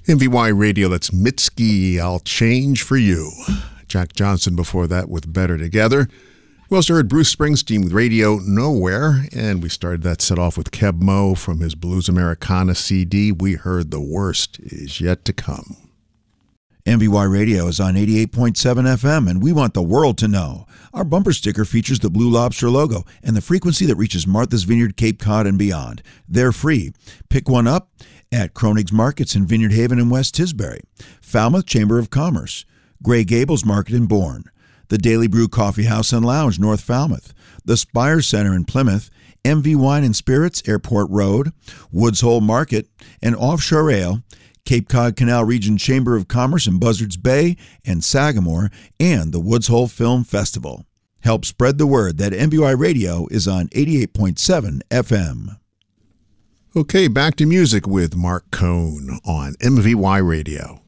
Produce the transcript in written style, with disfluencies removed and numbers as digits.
MVY Radio, that's Mitski, I'll Change for You. Jack Johnson before that with Better Together. We also heard Bruce Springsteen with Radio Nowhere, and we started that set off with Keb Mo from his Blues Americana CD. We heard The Worst Is Yet to Come. MVY Radio is on 88.7 FM, and we want the world to know. Our bumper sticker features the Blue Lobster logo and the frequency that reaches Martha's Vineyard, Cape Cod, and beyond. They're free. Pick one up at Kronig's Markets in Vineyard Haven and West Tisbury, Falmouth Chamber of Commerce, Gray Gables Market in Bourne, the Daily Brew Coffee House and Lounge, North Falmouth, the Spire Center in Plymouth, MV Wine and Spirits, Airport Road, Woods Hole Market, and Offshore Ale, Cape Cod Canal Region Chamber of Commerce in Buzzards Bay and Sagamore, and the Woods Hole Film Festival. Help spread the word that MVY Radio is on 88.7 FM. Okay, back to music with Mark Cohn on MVY Radio.